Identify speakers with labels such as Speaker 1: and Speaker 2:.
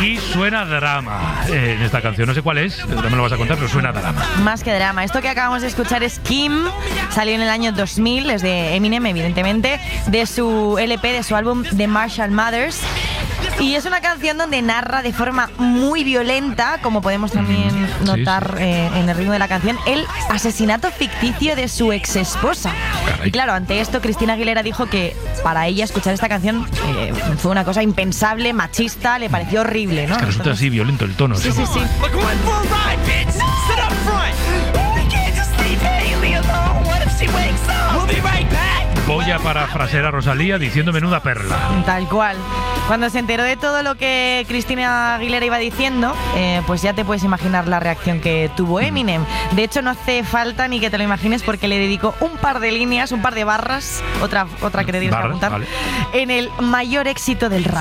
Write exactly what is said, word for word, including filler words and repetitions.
Speaker 1: y suena drama eh, en esta canción. No sé cuál es, no me lo vas a contar, pero suena drama.
Speaker 2: Más que drama. Esto que acabamos de escuchar es Kim, salió en el año dos mil, es de Eminem, evidentemente, de su L P, de su álbum The Marshall Mathers. Y es una canción donde narra de forma muy violenta, como podemos también notar sí, sí. Eh, en el ritmo de la canción, el asesinato ficticio de su ex esposa. Caray. Y claro, ante esto Cristina Aguilera dijo que para ella escuchar esta canción eh, fue una cosa impensable, machista, le pareció horrible, ¿no?
Speaker 1: Es que resulta así violento el tono.
Speaker 2: Sí, sí, sí.
Speaker 1: Voy a parafrasear a Rosalía diciendo menuda perla.
Speaker 2: Tal cual. Cuando se enteró de todo lo que Cristina Aguilera iba diciendo, eh, pues ya te puedes imaginar la reacción que tuvo Eminem. De hecho, no hace falta ni que te lo imagines porque le dedicó un par de líneas, un par de barras, otra, otra que te tienes que apuntar, vale, en el mayor éxito del rap.